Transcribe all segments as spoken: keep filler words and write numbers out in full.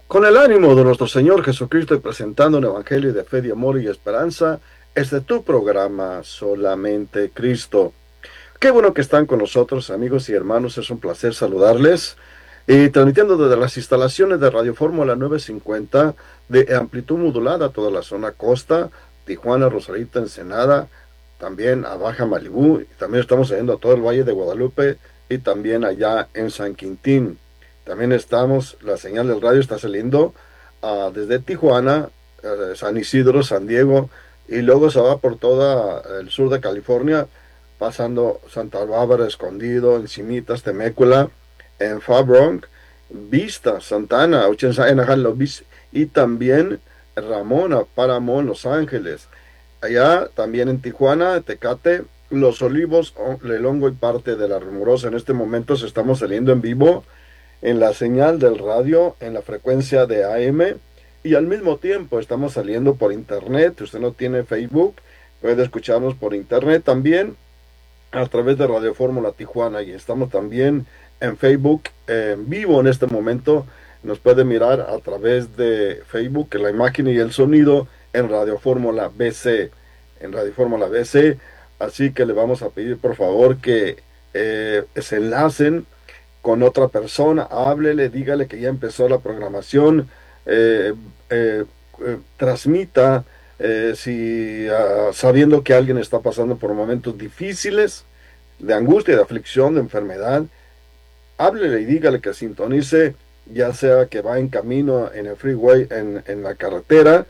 Con el ánimo de nuestro Señor Jesucristo y presentando un evangelio de fe, de amor y esperanza, este tu programa, Solamente Cristo. Qué bueno que están con nosotros, amigos y hermanos, es un placer saludarles. Y transmitiendo desde las instalaciones de Radio Fórmula novecientos cincuenta de amplitud modulada a toda la zona costa, Tijuana, Rosarito, Ensenada, también a Baja Malibú, y también estamos saliendo a todo el Valle de Guadalupe y también allá en San Quintín. También estamos, la señal del radio está saliendo uh, desde Tijuana, uh, San Isidro, San Diego, y luego se va por todo el sur de California, pasando Santa Bárbara, Escondido, Encinitas, Temécula, en Far Bronx, Vista, Santana, y también Ramona, Paramount, Los Ángeles. Allá también en Tijuana, Tecate, Los Olivos, Lelongo y parte de La Rumorosa. En este momento estamos saliendo en vivo en la señal del radio, en la frecuencia de A M, y al mismo tiempo estamos saliendo por internet. Si usted no tiene Facebook, puede escucharnos por internet también a través de Radio Fórmula Tijuana, y estamos también en Facebook eh, en vivo en este momento. Nos puede mirar a través de Facebook, la imagen y el sonido en Radio Fórmula B C, en Radio Fórmula B C. Así que le vamos a pedir por favor que eh, se enlacen con otra persona, háblele, dígale que ya empezó la programación, eh, eh, eh, transmita, eh, si uh, sabiendo que alguien está pasando por momentos difíciles, de angustia, de aflicción, de enfermedad, háblele y dígale que sintonice, ya sea que va en camino en el freeway, en, en la carretera,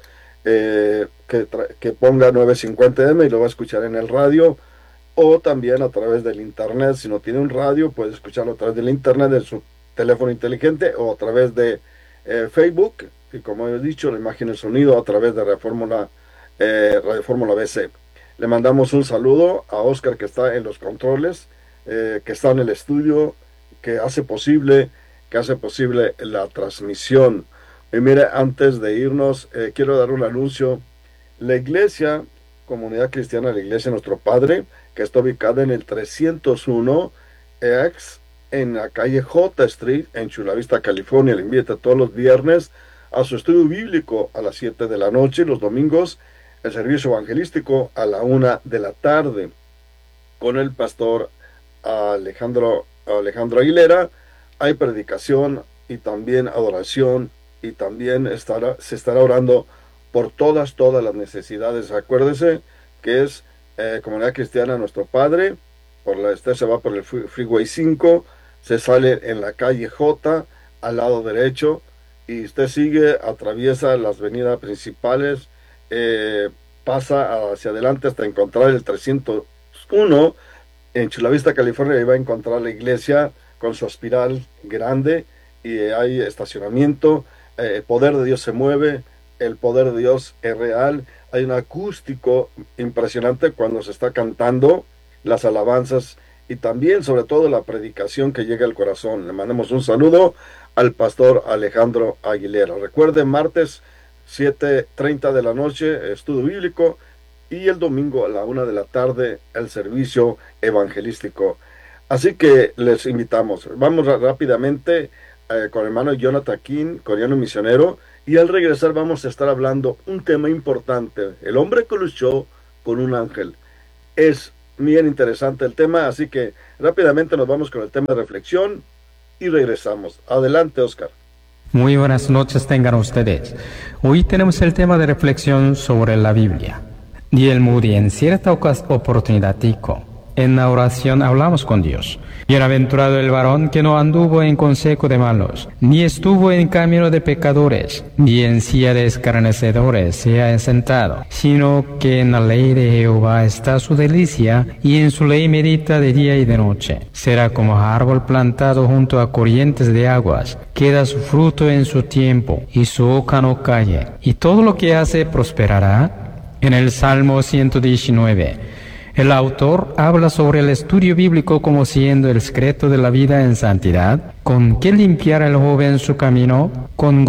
eh, que, que ponga novecientos cincuenta eme y lo va a escuchar en el radio, o también a través del internet. Si no tiene un radio, puede escucharlo a través del internet, de su teléfono inteligente, o a través de eh, Facebook, y como he dicho, la imagen y el sonido a través de Radio Fórmula, eh, Radio Fórmula B C. Le mandamos un saludo a Oscar, que está en los controles, eh, que está en el estudio, que hace posible, que hace posible la transmisión. Y mire, antes de irnos, eh, quiero dar un anuncio. La iglesia, Comunidad Cristiana, la iglesia Nuestro Padre, que está ubicada en el trescientos uno X, en la calle J Street, en Chula Vista, California. Le invita todos los viernes a su estudio bíblico a las siete de la noche, y los domingos el servicio evangelístico a la una de la tarde, con el pastor Alejandro, Alejandro Aguilera. Hay predicación y también adoración, y también estará, se estará orando por todas, todas las necesidades. Acuérdese que es eh, Comunidad Cristiana Nuestro Padre, por la, este se va por el Freeway cinco, se sale en la calle J, al lado derecho, y usted sigue, atraviesa las avenidas principales, eh, pasa hacia adelante hasta encontrar el trescientos uno, en Chula Vista, California, y va a encontrar la iglesia con su espiral grande, y hay estacionamiento. Eh, el poder de Dios se mueve, el poder de Dios es real. Hay un acústico impresionante cuando se está cantando las alabanzas, y también sobre todo la predicación que llega al corazón. Le mandamos un saludo al pastor Alejandro Aguilera. Recuerde, martes siete treinta de la noche estudio bíblico, y el domingo a la una de la tarde el servicio evangelístico. Así que les invitamos. Vamos rápidamente eh, con el hermano Jonathan King, coreano misionero, y al regresar vamos a estar hablando un tema importante: el hombre que luchó con un ángel. Es bien interesante el tema, así que rápidamente nos vamos con el tema de reflexión y regresamos. Adelante, Oscar. Muy buenas noches tengan ustedes. Hoy tenemos el tema de reflexión sobre la Biblia. Y el Moody en cierta oportunidad dijo: en la oración hablamos con Dios. Bienaventurado el varón que no anduvo en consejo de malos, ni estuvo en camino de pecadores, ni en silla de escarnecedores se ha sentado, sino que en la ley de Jehová está su delicia, y en su ley medita de día y de noche. Será como árbol plantado junto a corrientes de aguas, que da su fruto en su tiempo, y su hoja no cae, y todo lo que hace prosperará. En el Salmo ciento diecinueve, el autor habla sobre el estudio bíblico como siendo el secreto de la vida en santidad. ¿Con qué limpiar el joven su camino? Con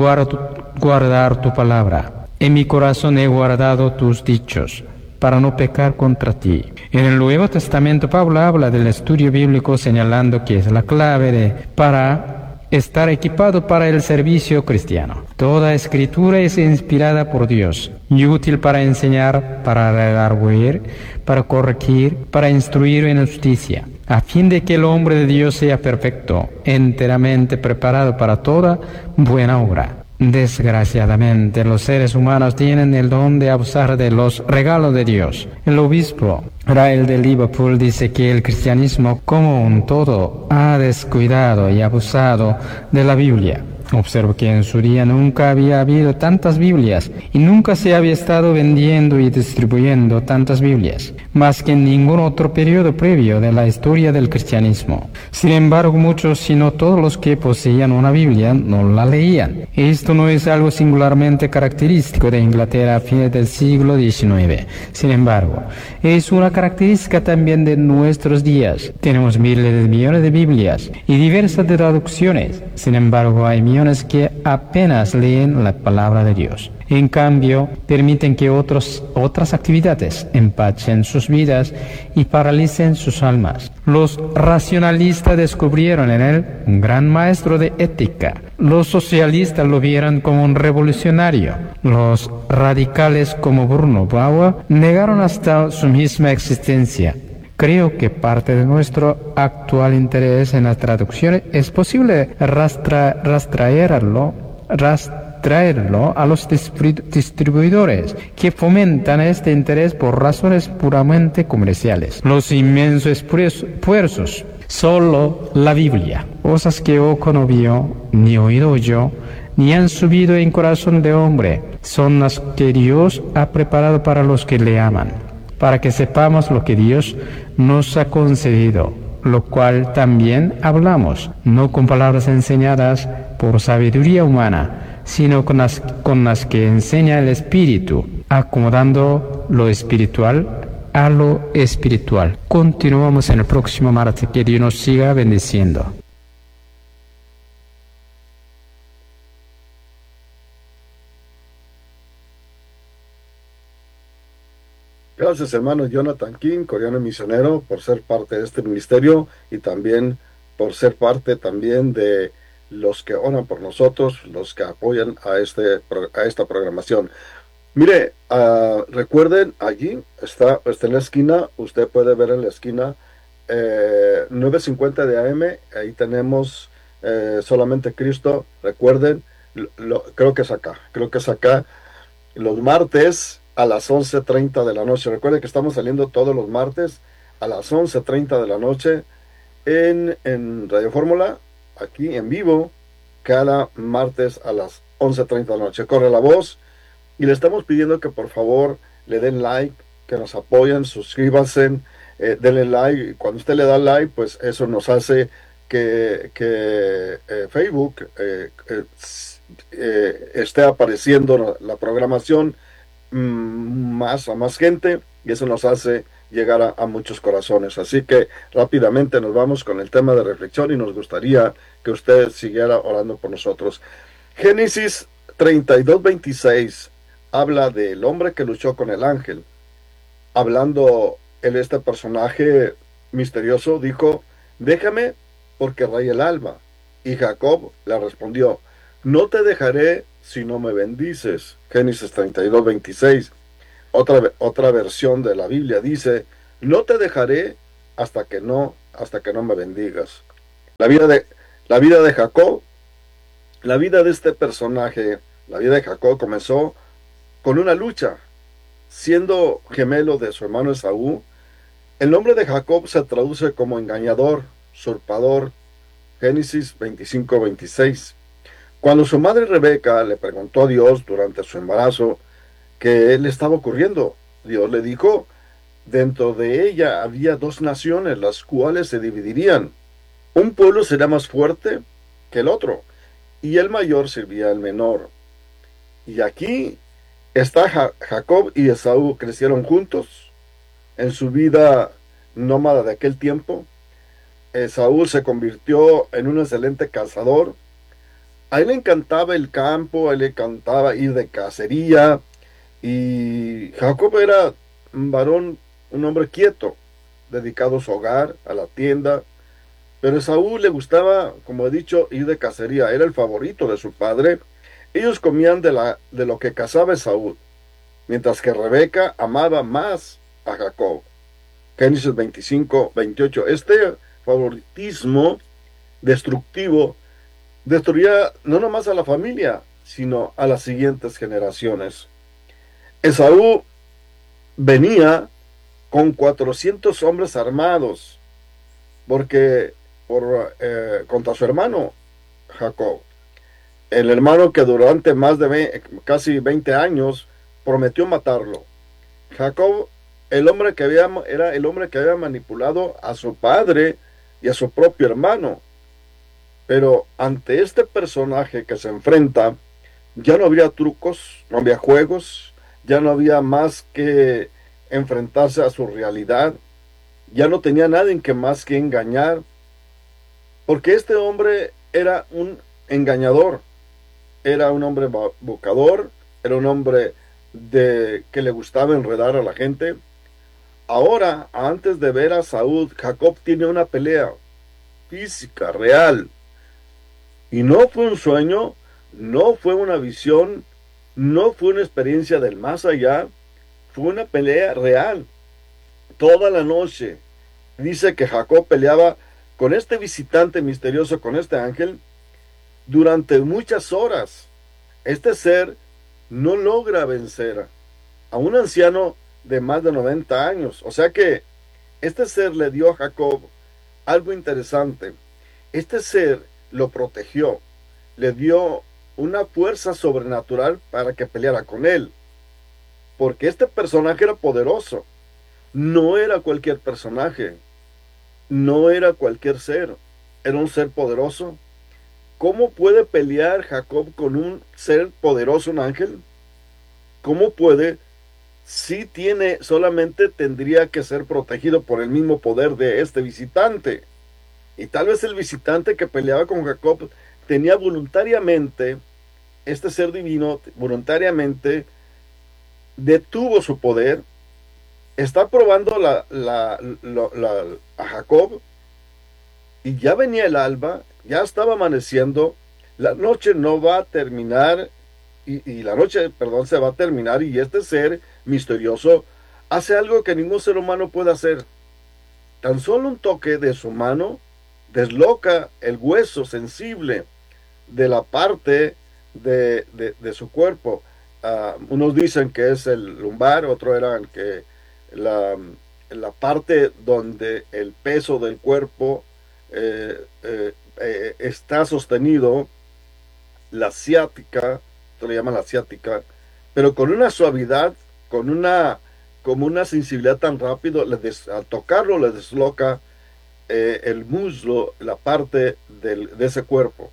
guardar tu palabra. En mi corazón he guardado tus dichos, para no pecar contra ti. En el Nuevo Testamento, Pablo habla del estudio bíblico señalando que es la clave de, para estar equipado para el servicio cristiano. Toda escritura es inspirada por Dios y útil para enseñar, para redarguir, para corregir, para instruir en justicia, a fin de que el hombre de Dios sea perfecto, enteramente preparado para toda buena obra. Desgraciadamente, los seres humanos tienen el don de abusar de los regalos de Dios. El obispo Rael de Liverpool dice que el cristianismo como un todo ha descuidado y abusado de la Biblia. Observo que en su día nunca había habido tantas Biblias y nunca se había estado vendiendo y distribuyendo tantas Biblias, más que en ningún otro periodo previo de la historia del cristianismo. Sin embargo, muchos, si no todos los que poseían una Biblia, no la leían. Esto no es algo singularmente característico de Inglaterra a fines del siglo diecinueve. Sin embargo, es una característica también de nuestros días. Tenemos miles de millones de Biblias y diversas traducciones. Sin embargo, hay millones que apenas leen la palabra de Dios. En cambio, permiten que otros, otras actividades empachen sus vidas y paralicen sus almas. Los racionalistas descubrieron en él un gran maestro de ética. Los socialistas lo vieron como un revolucionario. Los radicales como Bruno Bauer negaron hasta su misma existencia. Creo que parte de nuestro actual interés en las traducciones es posible rastra, rastraerlo, rastraerlo a los distribuidores que fomentan este interés por razones puramente comerciales. Los inmensos esfuerzos, solo la Biblia, cosas que ojo no vio, ni oído yo, ni han subido en corazón de hombre, son las que Dios ha preparado para los que le aman, para que sepamos lo que Dios nos ha concedido, lo cual también hablamos, no con palabras enseñadas por sabiduría humana, sino con las, con las que enseña el Espíritu, acomodando lo espiritual a lo espiritual. Continuamos en el próximo martes. Que Dios nos siga bendiciendo. Gracias, hermano Jonathan King, coreano misionero, por ser parte de este ministerio y también por ser parte también de los que oran por nosotros, los que apoyan a, este, a esta programación. Mire, uh, recuerden, allí está, está en la esquina, usted puede ver en la esquina eh, nueve cincuenta de A M, ahí tenemos eh, solamente Cristo. Recuerden, lo, lo, creo que es acá, creo que es acá, los martes a las once treinta de la noche. Recuerden que estamos saliendo todos los martes a las once treinta de la noche en, en Radio Fórmula, aquí en vivo, cada martes a las once treinta de la noche. Corre la voz y le estamos pidiendo que por favor le den like, que nos apoyen, suscríbanse, eh, denle like. Cuando usted le da like, pues eso nos hace que, que eh, Facebook eh, eh, eh, esté apareciendo la, la programación más a más gente, y eso nos hace llegar a, a muchos corazones. Así que rápidamente nos vamos con el tema de reflexión y nos gustaría que usted siguiera orando por nosotros. Génesis treinta y dos veintiséis habla del hombre que luchó con el ángel. Hablando en este personaje misterioso, dijo: déjame porque raya el alma. Y Jacob le respondió: no te dejaré si no me bendices. Génesis treinta y dos veintiséis. Otra, otra versión de la Biblia dice: no te dejaré hasta que no, hasta que no me bendigas. La vida de, la vida de Jacob, la vida de este personaje, la vida de Jacob comenzó con una lucha. Siendo gemelo de su hermano Esaú, el nombre de Jacob se traduce como engañador, usurpador. Génesis veinticinco veintiséis. Cuando su madre Rebeca le preguntó a Dios durante su embarazo qué le estaba ocurriendo, Dios le dijo: dentro de ella había dos naciones, las cuales se dividirían. Un pueblo sería más fuerte que el otro, y el mayor servía al menor. Y aquí está ja- Jacob y Esaú crecieron juntos en su vida nómada de aquel tiempo. Esaú se convirtió en un excelente cazador. A él le encantaba el campo, a él le encantaba ir de cacería, y Jacob era un varón, un hombre quieto, dedicado a su hogar, a la tienda, Pero a Esaú le gustaba, como he dicho, ir de cacería. Era el favorito de su padre. Ellos comían de, la, de lo que cazaba Esaú, mientras que Rebeca amaba más a Jacob. Génesis veinticinco, veintiocho. Este favoritismo destructivo destruía no nomás a la familia, sino a las siguientes generaciones. Esaú venía con cuatrocientos hombres armados, porque por, eh, contra su hermano Jacob, el hermano que durante más de veinte, casi veinte años prometió matarlo. Jacob, el hombre que había, era el hombre que había manipulado a su padre y a su propio hermano. Pero ante este personaje que se enfrenta, ya no había trucos, no había juegos, ya no había más que enfrentarse a su realidad, ya no tenía nadie que más que engañar, porque este hombre era un engañador, era un hombre buscador, era un hombre de que le gustaba enredar a la gente. Ahora, antes de ver a Saúl, Jacob tiene una pelea física, real, y no fue un sueño, no fue una visión, no fue una experiencia del más allá, fue una pelea real. Toda la noche dice que Jacob peleaba con este visitante misterioso, con este ángel, durante muchas horas. Este ser no logra vencer a un anciano de más de noventa años. O sea que este ser le dio a Jacob algo interesante. Este ser lo protegió, le dio una fuerza sobrenatural para que peleara con él. Porque este personaje era poderoso. No era cualquier personaje. No era cualquier ser. Era un ser poderoso. ¿Cómo puede pelear Jacob con un ser poderoso, un ángel? ¿Cómo puede? Si tiene, solamente tendría que ser protegido por el mismo poder de este visitante. Y tal vez el visitante que peleaba con Jacob tenía voluntariamente, este ser divino voluntariamente detuvo su poder, está probando la, la, la, la, a Jacob, y ya venía el alba, ya estaba amaneciendo, la noche no va a terminar, y, y la noche, perdón, se va a terminar, y este ser misterioso hace algo que ningún ser humano puede hacer. Tan solo un toque de su mano desloca el hueso sensible de la parte de, de, de su cuerpo. Uh, unos dicen que es el lumbar, otros eran que la, la parte donde el peso del cuerpo eh, eh, eh, está sostenido, la ciática, se le llama la ciática, pero con una suavidad, con una, como una sensibilidad tan rápido, le des, al tocarlo le desloca eh, el muslo, la parte del, de ese cuerpo.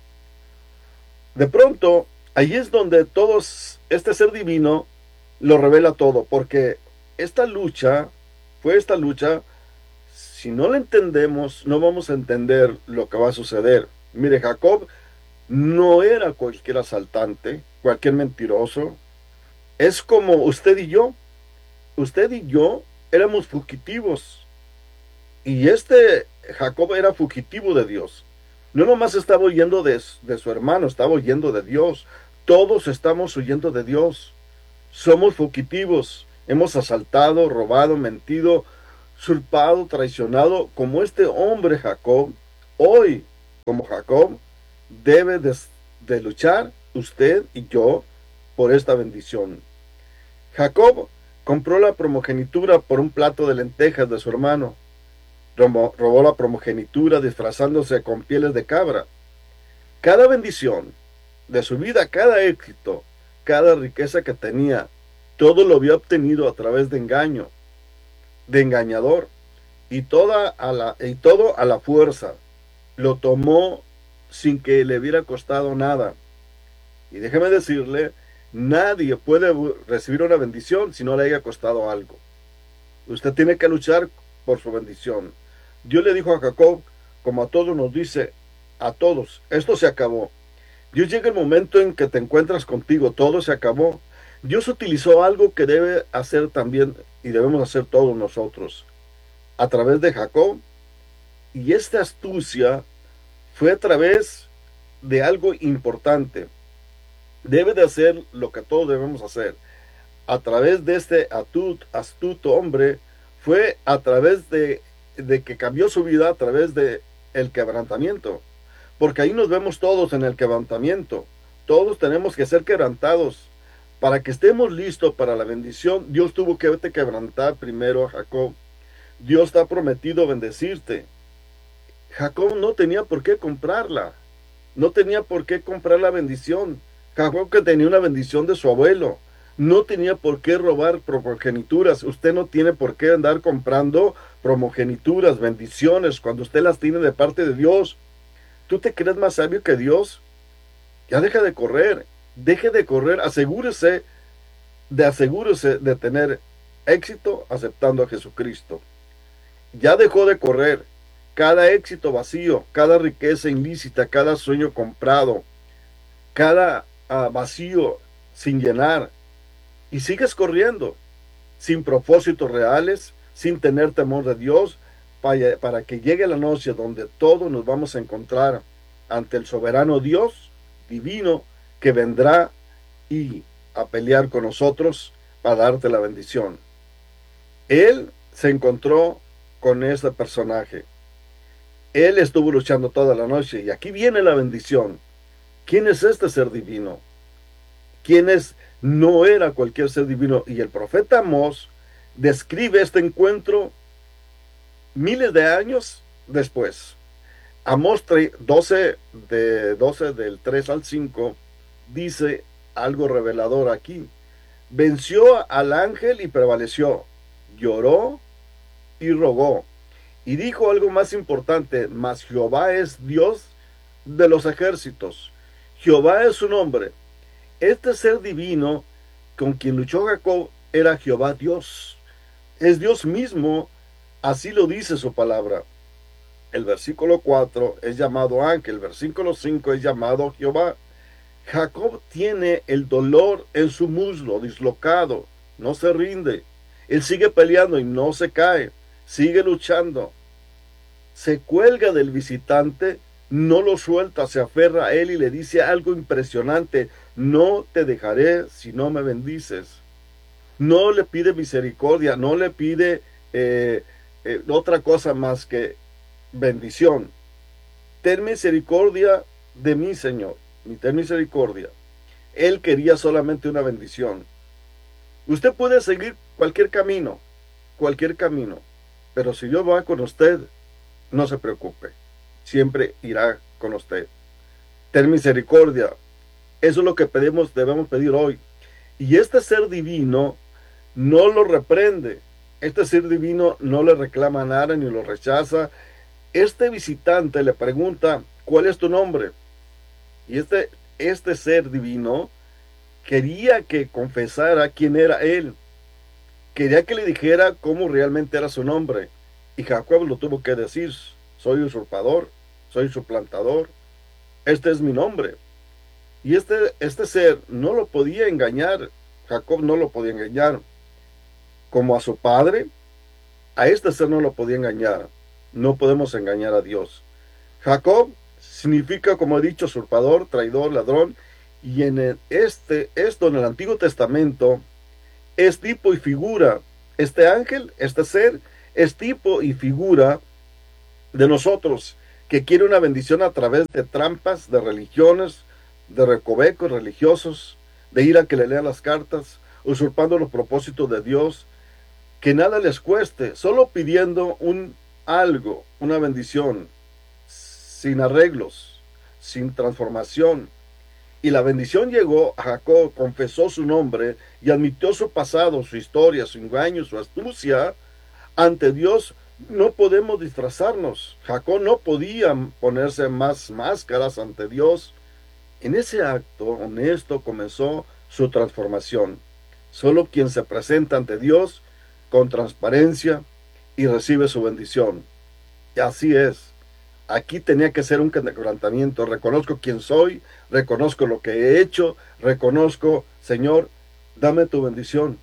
De pronto, ahí es donde todos, este ser divino lo revela todo, porque esta lucha, fue esta lucha, si no la entendemos, no vamos a entender lo que va a suceder. Mire, Jacob no era cualquier asaltante, cualquier mentiroso, es como usted y yo, usted y yo éramos fugitivos, y este Jacob era fugitivo de Dios. No nomás estaba huyendo de, de su hermano, estaba huyendo de Dios. Todos estamos huyendo de Dios. Somos fugitivos. Hemos asaltado, robado, mentido, usurpado, traicionado. Como este hombre Jacob, hoy, como Jacob, debe de, de luchar usted y yo por esta bendición. Jacob compró la primogenitura por un plato de lentejas de su hermano. Robó la primogenitura disfrazándose con pieles de cabra. Cada bendición de su vida, cada éxito, cada riqueza que tenía, todo lo había obtenido a través de engaño, de engañador, y, toda a la, y todo a la fuerza. Lo tomó sin que le hubiera costado nada. Y déjeme decirle, nadie puede recibir una bendición si no le haya costado algo. Usted tiene que luchar por su bendición. Dios le dijo a Jacob, como a todos nos dice, a todos, esto se acabó. Dios llega el momento en que te encuentras contigo, todo se acabó. Dios utilizó algo que debe hacer también y debemos hacer todos nosotros. A través de Jacob Y esta astucia fue a través de algo importante. Debe de hacer lo que todos debemos hacer. A través de este atut, astuto hombre, fue a través de, de que cambió su vida, a través de el quebrantamiento. Porque ahí nos vemos todos en el quebrantamiento. Todos tenemos que ser quebrantados. Para que estemos listos para la bendición, Dios tuvo que quebrantar primero a Jacob. Dios te ha prometido bendecirte. Jacob no tenía por qué comprarla. No tenía por qué comprar la bendición. Jacob, que tenía una bendición de su abuelo, no tenía por qué robar progenituras. Usted no tiene por qué andar comprando promogenituras, bendiciones, cuando usted las tiene de parte de Dios. ¿Tú te crees más sabio que Dios? Ya deja de correr, deje de correr, asegúrese de asegúrese de tener éxito aceptando a Jesucristo. Ya dejó de correr. Cada éxito vacío, cada riqueza ilícita, cada sueño comprado, cada uh, vacío sin llenar, y sigues corriendo sin propósitos reales, sin tener temor de Dios, para, para que llegue la noche donde todos nos vamos a encontrar ante el soberano Dios divino, que vendrá y a pelear con nosotros para darte la bendición. Él se encontró con este personaje. Él estuvo luchando toda la noche, y aquí viene la bendición. ¿Quién es este ser divino? ¿Quién es? No era cualquier ser divino. Y el profeta Amós describe este encuentro miles de años después. Amós doce, de, doce del tres al cinco dice algo revelador aquí. Venció al ángel y prevaleció. Lloró y rogó. Y dijo algo más importante: mas Jehová es Dios de los ejércitos. Jehová es su nombre. Este ser divino con quien luchó Jacob era Jehová Dios. Es Dios mismo, así lo dice su palabra. El versículo cuatro es llamado ángel, el versículo cinco es llamado Jehová. Jacob tiene el dolor en su muslo dislocado, no se rinde. Él sigue peleando y no se cae, sigue luchando. Se cuelga del visitante, no lo suelta, se aferra a él y le dice algo impresionante: no te dejaré si no me bendices. No le pide misericordia, no le pide eh, eh, otra cosa más que bendición. Ten misericordia de mí, Señor, ten misericordia. Él quería solamente una bendición. Usted puede seguir cualquier camino, cualquier camino, pero si Dios va con usted, no se preocupe, siempre irá con usted. Ten misericordia. Eso es lo que pedimos, debemos pedir hoy. Y este ser divino no lo reprende. Este ser divino no le reclama nada ni lo rechaza. Este visitante le pregunta: ¿cuál es tu nombre? Y este, este ser divino quería que confesara quién era él. Quería que le dijera cómo realmente era su nombre. Y Jacob lo tuvo que decir: soy usurpador, soy suplantador, este es mi nombre. Y este, este ser no lo podía engañar. Jacob no lo podía engañar. Como a su padre, a este ser no lo podía engañar. No podemos engañar a Dios. Jacob significa, como he dicho, usurpador, traidor, ladrón. Y en el, este, esto en el Antiguo Testamento es tipo y figura. Este ángel, este ser, es tipo y figura de nosotros, que quiere una bendición a través de trampas, de religiones, de recovecos religiosos, de ir a que le lean las cartas, usurpando los propósitos de Dios, que nada les cueste, solo pidiendo un algo, una bendición, sin arreglos, sin transformación. Y la bendición llegó a Jacob, confesó su nombre y admitió su pasado, su historia, su engaño, su astucia. Ante Dios no podemos disfrazarnos. Jacob no podía ponerse más máscaras ante Dios. En ese acto honesto comenzó su transformación. Solo quien se presenta ante Dios con transparencia y recibe su bendición. Y así es. Aquí tenía que ser un quebrantamiento. Reconozco quién soy, reconozco lo que he hecho, reconozco: Señor, dame tu bendición.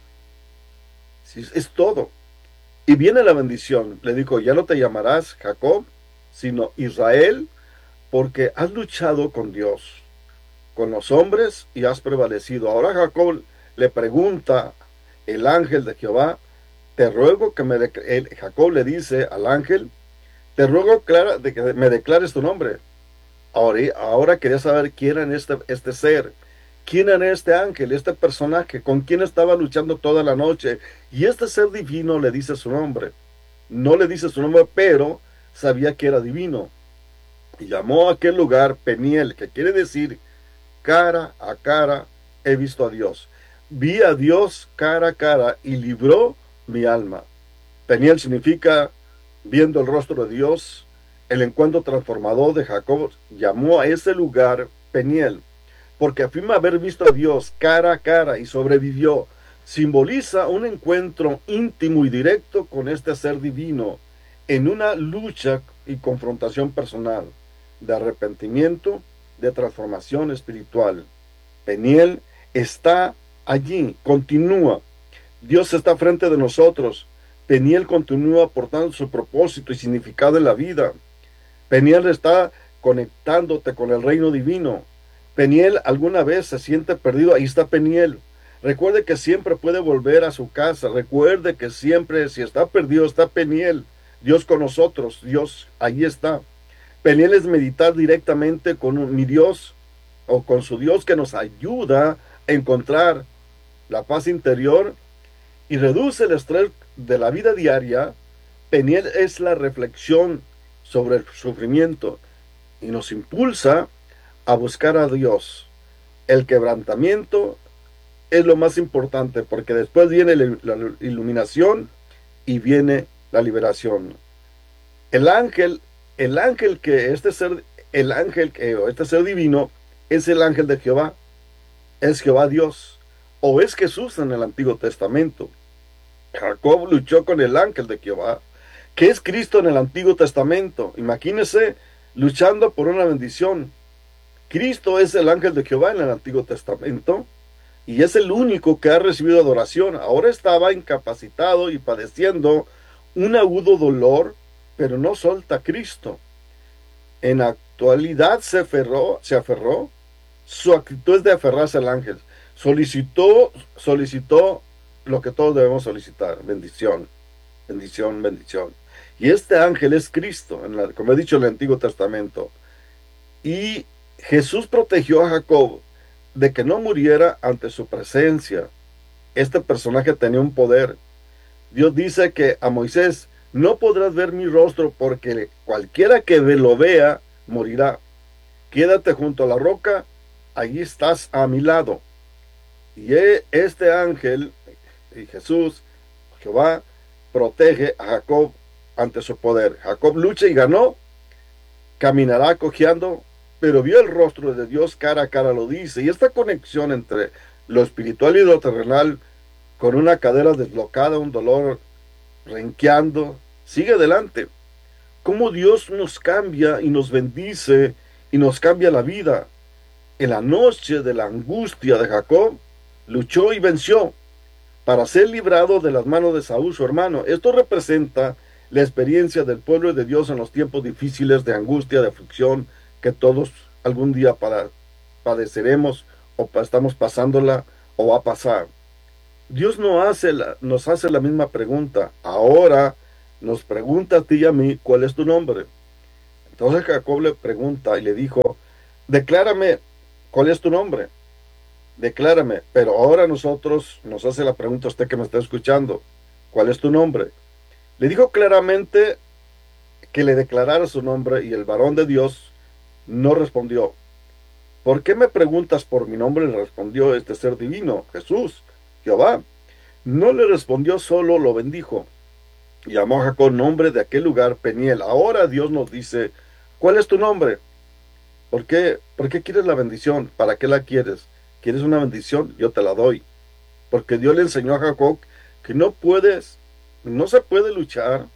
Sí, es todo. Y viene la bendición. Le dijo: ya no te llamarás Jacob, sino Israel, porque has luchado con Dios, con los hombres, y has prevalecido. Ahora Jacob le pregunta el ángel de Jehová, te ruego que me de el, Jacob le dice al ángel, te ruego clara, de que me declares tu nombre. Ahora, ahora quería saber quién era este, este ser, quién era este ángel, este personaje, con quién estaba luchando toda la noche. Y este ser divino le dice su nombre. No le dice su nombre, pero sabía que era divino. Y llamó a aquel lugar Peniel, que quiere decir cara a cara he visto a Dios. Vi a Dios cara a cara y libró mi alma. Peniel significa viendo el rostro de Dios. El encuentro transformador de Jacob llamó a ese lugar Peniel, porque afirma haber visto a Dios cara a cara y sobrevivió. Simboliza un encuentro íntimo y directo con este ser divino en una lucha y confrontación personal, de arrepentimiento, de transformación espiritual. Peniel está allí, continúa. Dios está frente de nosotros. Peniel continúa aportando su propósito y significado en la vida. Peniel está conectándote con el reino divino. Peniel alguna vez se siente perdido, ahí está Peniel. Recuerde que siempre puede volver a su casa. Recuerde que siempre, si está perdido, está Peniel. Dios con nosotros, Dios ahí está. Peniel es meditar directamente con mi Dios o con su Dios, que nos ayuda a encontrar la paz interior y reduce el estrés de la vida diaria. Peniel es la reflexión sobre el sufrimiento y nos impulsa a buscar a Dios. El quebrantamiento es lo más importante, porque después viene la iluminación y viene la liberación. El ángel, el ángel que este ser, el ángel que este ser divino es el ángel de Jehová, es Jehová Dios, o es Jesús en el Antiguo Testamento. Jacob luchó con el ángel de Jehová, que es Cristo en el Antiguo Testamento. Imagínese luchando por una bendición. Cristo es el ángel de Jehová en el Antiguo Testamento y es el único que ha recibido adoración. Ahora estaba incapacitado y padeciendo un agudo dolor, pero no solta a Cristo. En actualidad se aferró, se aferró. Su actitud es de aferrarse al ángel. Solicitó, solicitó lo que todos debemos solicitar: bendición, bendición, bendición. Y este ángel es Cristo, en la, como he dicho en el Antiguo Testamento. Y Jesús protegió a Jacob de que no muriera ante su presencia. Este personaje tenía un poder. Dios dice que a Moisés: no podrás ver mi rostro, porque cualquiera que lo vea morirá. Quédate junto a la roca, allí estás a mi lado. Y este ángel, y Jesús, Jehová, protege a Jacob ante su poder. Jacob lucha y ganó, caminará cojeando, pero vio el rostro de Dios cara a cara, lo dice. Y esta conexión entre lo espiritual y lo terrenal, con una cadera deslocada, un dolor renqueando, sigue adelante. Cómo Dios nos cambia y nos bendice y nos cambia la vida. En la noche de la angustia de Jacob, luchó y venció para ser librado de las manos de Saúl, su hermano. Esto representa la experiencia del pueblo de Dios en los tiempos difíciles de angustia, de aflicción, que todos algún día para, padeceremos o estamos pasándola o va a pasar. Dios no hace la, nos hace la misma pregunta. Ahora nos pregunta a ti y a mí: ¿cuál es tu nombre? Entonces Jacob le pregunta y le dijo: declárame cuál es tu nombre. Declárame. Pero ahora nosotros nos hace la pregunta a usted que me está escuchando: ¿cuál es tu nombre? Le dijo claramente que le declarara su nombre, y el varón de Dios no respondió. ¿Por qué me preguntas por mi nombre?, le respondió este ser divino, Jesús, Jehová. No le respondió, solo lo bendijo. Llamó a Jacob nombre de aquel lugar Peniel. Ahora Dios nos dice: ¿cuál es tu nombre? ¿Por qué? ¿Por qué quieres la bendición? ¿Para qué la quieres? ¿Quieres una bendición? Yo te la doy. Porque Dios le enseñó a Jacob que no puedes, no se puede luchar,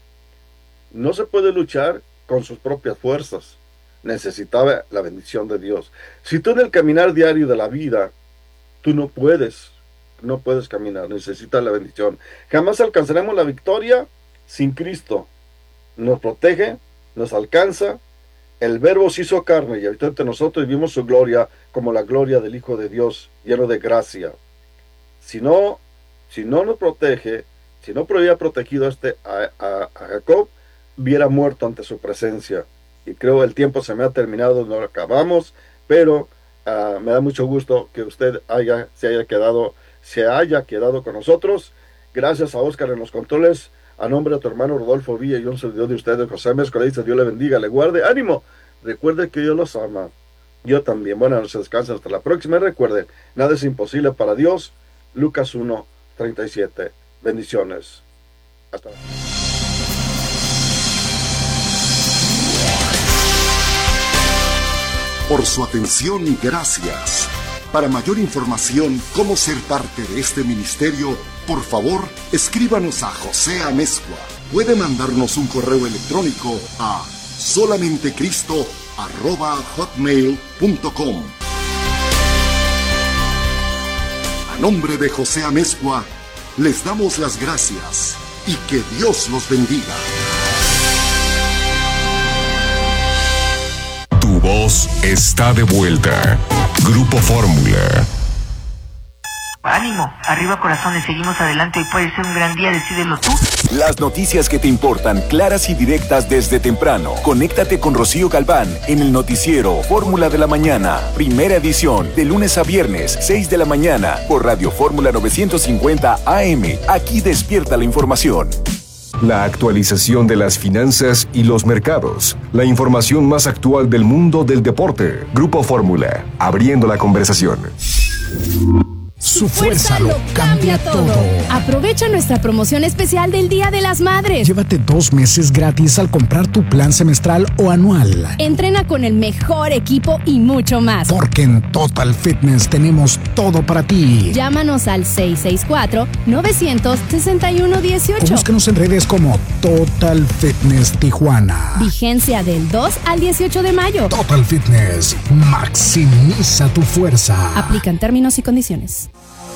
no se puede luchar con sus propias fuerzas. Necesitaba la bendición de Dios. Si tú en el caminar diario de la vida, tú no puedes, no puedes caminar, necesitas la bendición. Jamás alcanzaremos la victoria sin Cristo. Nos protege, nos alcanza. El Verbo se hizo carne y habitó entre nosotros y vimos su gloria como la gloria del Hijo de Dios, lleno de gracia. Si no, si no nos protege, si no hubiera protegido a, este, a, a, a Jacob, hubiera muerto ante su presencia. Y creo el tiempo se me ha terminado, no lo acabamos, pero uh, me da mucho gusto que usted haya, se haya quedado, se haya quedado con nosotros. Gracias a Oscar en los controles. A nombre de tu hermano Rodolfo Villa y un servidor de ustedes, José Mezcua, dice: Dios le bendiga, le guarde, ánimo. Recuerde que Dios los ama. Yo también. Buenas noches, descansen hasta la próxima. Y recuerden, nada es imposible para Dios. Lucas uno, treinta y siete. Bendiciones. Hasta luego. Por su atención, gracias. Para mayor información, cómo ser parte de este ministerio, por favor, escríbanos a José Amezcua. Puede mandarnos un correo electrónico a solamentecristo arroba hotmail punto com. A nombre de José Amezcua, les damos las gracias y que Dios los bendiga. Tu voz está de vuelta. Grupo Fórmula. Ánimo, arriba corazones, seguimos adelante, hoy puede ser un gran día, decídelo tú. Las noticias que te importan, claras y directas desde temprano. Conéctate con Rocío Galván en el noticiero Fórmula de la Mañana, primera edición, de lunes a viernes, seis de la mañana, por Radio Fórmula novecientos cincuenta A M. Aquí despierta la información. La actualización de las finanzas y los mercados. La información más actual del mundo del deporte. Grupo Fórmula, abriendo la conversación. Su fuerza lo cambia todo. Aprovecha nuestra promoción especial del Día de las Madres. Llévate dos meses gratis al comprar tu plan semestral o anual. Entrena con el mejor equipo y mucho más. Porque en Total Fitness tenemos todo para ti. Llámanos al seis seis cuatro, nueve seis uno, uno ocho. O búscanos en redes como Total Fitness Tijuana. Vigencia del dos al dieciocho de mayo. Total Fitness. Maximiza tu fuerza. Aplican términos y condiciones.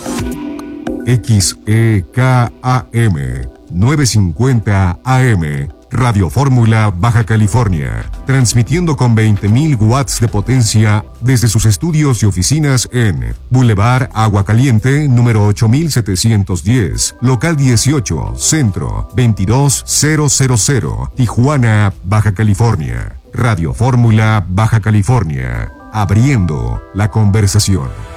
X E K A M novecientos cincuenta A M, Radio Fórmula, Baja California, transmitiendo con veinte mil watts de potencia desde sus estudios y oficinas en Boulevard Agua Caliente, número ocho mil setecientos diez, local dieciocho, Centro, veintidós mil, Tijuana, Baja California. Radio Fórmula, Baja California, abriendo la conversación.